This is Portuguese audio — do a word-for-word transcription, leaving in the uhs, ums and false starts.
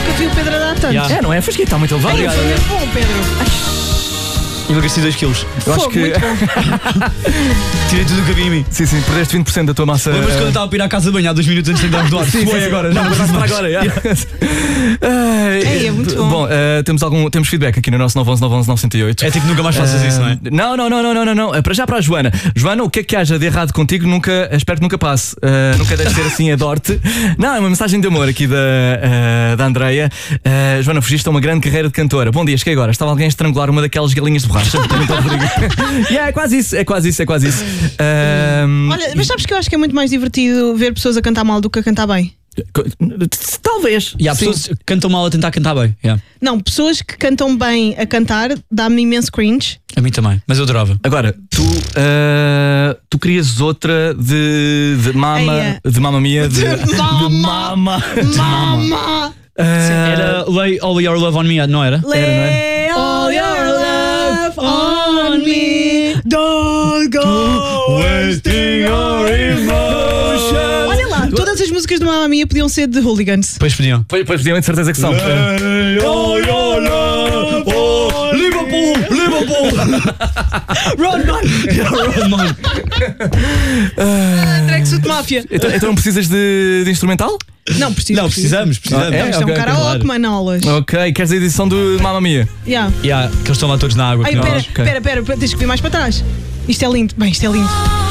nunca vi o Pedro a dar tanto. Yeah. É, não é? Fasquia, está muito elevado. Ai, foi mesmo bom, Pedro. Emagreci dois quilos. Eu acho Fogo, que. muito bom. Tirei tudo o que havia em mim. Sim, sim, perdeste vinte por cento da tua massa. Lembras quando eu estava a ir à casa de banho há dois minutos antes de entrar do ar? Sim, Foi sim, agora. Não, Não, mas não para preciso agora. mais. Ai, Ei, é muito bom. Bom, eh, temos, algum, temos feedback aqui no nosso nove um um nove um nove zero oito. É tipo, nunca mais faças isso, não é? Não, não, não, não, não, não, não. Eh, Para já para a Joana. Joana, o que é que haja de errado contigo? Nunca, espero que nunca passe. Eh, nunca deve ser assim, adoro-te. Não, é uma mensagem de amor aqui da, eh, da Andreia. Eh, Joana, fugiste a uma grande carreira de cantora. Bom dia, cheguei agora. Estava alguém a estrangular uma daquelas galinhas de borracha. Yeah, é quase isso, é quase isso, é quase isso. Ahm, Olha, mas sabes que eu acho que é muito mais divertido ver pessoas a cantar mal do que a cantar bem? Talvez. E há Sim. pessoas que cantam mal a tentar cantar bem. Yeah. Não, pessoas que cantam bem a cantar dá-me imenso cringe. A mim também, mas eu adorava. Agora, tu, ah, tu querias outra de, de mama, Eia. de mama mia, de, De mama. de mama. Mama! Ah, Era Lay All Your Love on Me, não era? Lay all your love on me. Don't go wasting your emotion. Olha lá, todas as músicas do Mamma Mia podiam ser de Hooligans. Depois pediam. Pois, pois podiam, de certeza que são. Lay all your love on Liverpool, Liverpool. Rodman! Rodman. Tracksuit Mafia. Então, então não precisas de, de instrumental? Não, preciso. Não, precisamos, precisamos. É, Não, isto é um ok, ok, karaoke, claro. manolas. Ok, queres a edição do Mamma Mia? Yeah. Yeah, que eles estão lá todos na água. Ai, que não. pera, ok. pera, pera, tens que vir mais para trás. Isto é lindo. Bem, isto é lindo.